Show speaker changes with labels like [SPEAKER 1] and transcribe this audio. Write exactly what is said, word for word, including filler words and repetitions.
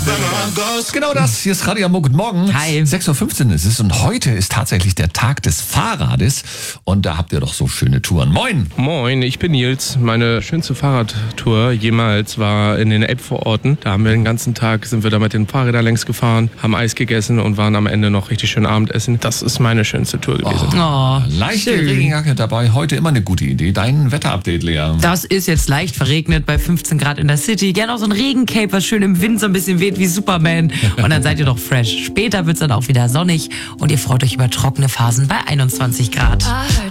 [SPEAKER 1] Genau das, hier ist Radio Hamburg. Guten Morgen.
[SPEAKER 2] Hi.
[SPEAKER 1] sechs Uhr fünfzehn ist es und heute ist tatsächlich der Tag des Fahrrades und da habt ihr doch so schöne Touren. Moin.
[SPEAKER 3] Moin, ich bin Nils. Meine schönste Fahrradtour jemals war in den Elbvororten. Da haben wir den ganzen Tag, sind wir da mit den Fahrrädern längs gefahren, haben Eis gegessen und waren am Ende noch richtig schön Abendessen. Das ist meine schönste Tour gewesen.
[SPEAKER 2] Oh,
[SPEAKER 1] Leichte
[SPEAKER 2] schön.
[SPEAKER 1] Regenjacke dabei, heute immer eine gute Idee. Dein Wetterupdate, Lea.
[SPEAKER 2] Das ist jetzt leicht verregnet bei fünfzehn Grad in der City. Gerne auch so ein Regencape, was schön im Wind so ein bisschen weht wie Superman. Und dann seid ihr doch fresh. Später wird's dann auch wieder sonnig und ihr freut euch über trockene Phasen bei einundzwanzig Grad.